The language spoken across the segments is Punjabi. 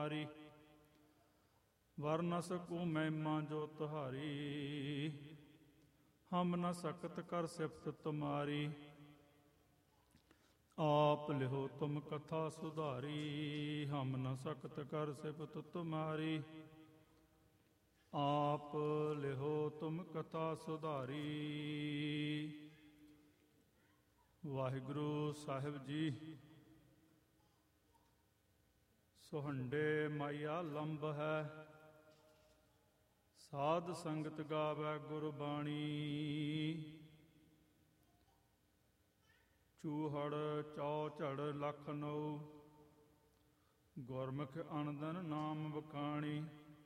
ਤੁਮਾਰੀ। ਵਰ ਨ ਸਕੂੰ ਮਹਿਮਾ ਜੋ ਤੁਹਾਰੀ, ਹਮ ਨ ਸਕਤ ਕਰ ਸਿਫਤ ਤੁਮਾਰੀ। ਆਪ ਲਿਹੋ ਤੁਮ ਕਥਾ ਸੁਧਾਰੀ, ਹਮ ਨ ਸਕਤ ਕਰ ਸਿਫਤ ਤੁਮਾਰੀ। ਆਪ ਲਿਹੋ ਤੁਮ ਕਥਾ ਸੁਧਾਰੀ। ਵਾਹਿਗੁਰੂ ਸਾਹਿਬ ਜੀ। ਸੁਹੰਡੇ ਮਾਇਆ ਲੰਬ ਹੈ, ਸਾਧ ਸੰਗਤ ਗਾਵੈ ਗੁਰਬਾਣੀ। ਚੂਹੜ ਚੌਝੜ ਲਖ ਨਉ, ਗੁਰਮੁਖ ਅਨੰਦਨ ਨਾਮ ਵਖਾਣੀ।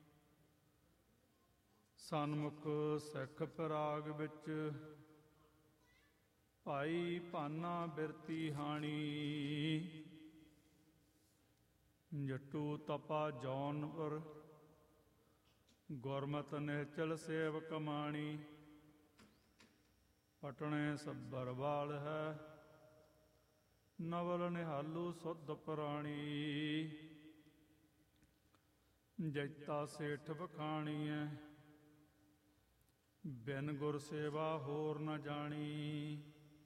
ਸਨਮੁਖ ਸਿੱਖ ਪਿਰਾਗ ਵਿੱਚ, ਭਾਈ ਭਾਨਾ ਬਿਰਤੀ ਹਾਣੀ। ਜਟੂ ਤਪਾ ਜੌਨਪੁਰ, ਗੁਰਮਤਿ ਨਿਹਚਲ ਸੇਵਕ ਮਾਣੀ। ਪਟਣੇ ਸੱਬਰ ਵਾਲ ਹੈ, ਨਵਲ ਨਿਹਾਲੂ ਸੁਧ ਪ੍ਰਾਣੀ। ਜੈਤਾ ਸੇਠ ਵਖਾਣੀਐ, ਬਿਨ ਗੁਰ ਸੇਵਾ ਹੋਰ ਨ ਜਾਣੀ।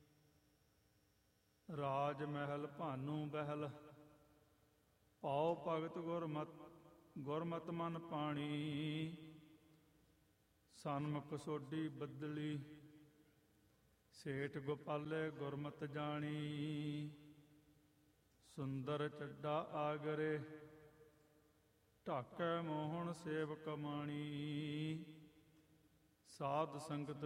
ਰਾਜ ਮਹਿਲ ਭਾਨੂ ਬਹਿਲ, ਪਾਉ ਭਗਤ ਗੁਰਮਤਿ ਮਨ ਪਾਣੀ। ਸਨਮੁਖ ਸੋਢੀ ਬੱਦਲੀ, ਸੇਠ ਗੋਪਾਲੇ ਗੁਰਮਤਿ ਜਾਣੀ। ਸੁੰਦਰ ਚੱਡਾ ਆਗਰੇ, ਢਾਕੈ ਮੋਹਣ ਸੇਵਕ ਮਾਣੀ। ਸਾਧ ਸੰਗਤ